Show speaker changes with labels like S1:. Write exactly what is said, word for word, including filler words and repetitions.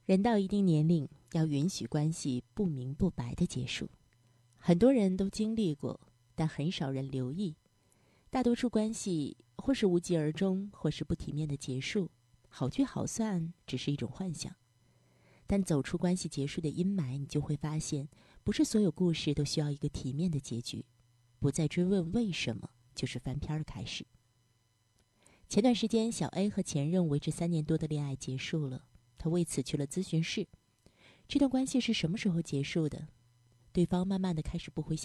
S1: 人到一定年龄，要允许关系不明不白的结束。很多人都经历过，但很少人留意。大多数关系或是无疾而终，或是不体面的结束，好聚好散只是一种幻想。但走出关系结束的阴霾，你就会发现，不是所有故事都需要一个体面的结局。不再追问为什么，就是翻篇的开始。前段时间，小 A 和前任维持三年多的恋爱结束了，他为此去了咨询室。这段关系是什么时候结束的？对方慢慢的开始不回